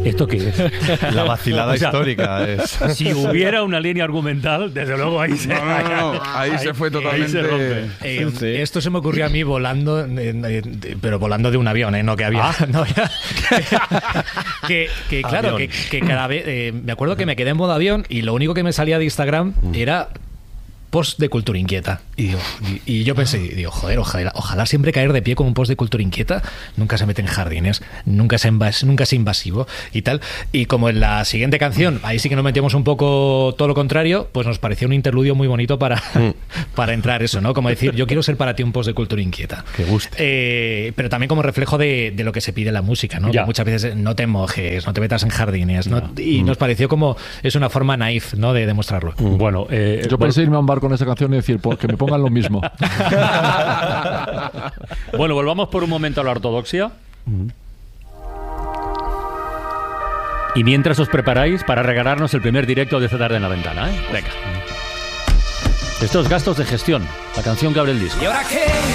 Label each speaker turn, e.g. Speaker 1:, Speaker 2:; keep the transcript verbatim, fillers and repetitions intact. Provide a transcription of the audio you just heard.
Speaker 1: ¿Esto qué es?
Speaker 2: La vacilada o sea, histórica es...
Speaker 1: Si hubiera una línea argumental, desde luego ahí se...
Speaker 3: No, no, no, no. Ahí, ahí se fue totalmente...
Speaker 1: Se
Speaker 4: eh, sí. Esto se me ocurrió a mí volando, eh, eh, pero volando de un avión, ¿eh? No que había... Ah. No, que, que claro, que, que cada vez... Eh, me acuerdo que me quedé en modo avión y lo único que me salía de Instagram mm. era... post de Cultura Inquieta. Y, digo, y, y yo pensé, digo, joder, ojalá, ojalá siempre caer de pie con un post de Cultura Inquieta. Nunca se mete en jardines, nunca es, invas, nunca es invasivo y tal. Y como en la siguiente canción, ahí sí que nos metíamos un poco todo lo contrario, pues nos pareció un interludio muy bonito para, mm. para entrar eso, ¿no? Como decir, yo quiero ser para ti un post de Cultura Inquieta.
Speaker 1: Que guste.
Speaker 4: Eh, pero también como reflejo de, de lo que se pide en la música, ¿no? Que muchas veces no te mojes, no te metas en jardines, ¿no? No. Y mm. nos pareció como, es una forma naif, ¿no? De demostrarlo.
Speaker 1: Mm. Bueno, eh,
Speaker 5: yo pensé irme a un bar con esa canción y decir, pues que me pongan lo mismo.
Speaker 1: Bueno, volvamos por un momento a la ortodoxia. Mm. Y mientras os preparáis para regalarnos el primer directo de esta tarde en la ventana, ¿eh? Venga. Estos gastos de gestión, la canción que abre el disco.
Speaker 6: ¿Y ahora qué?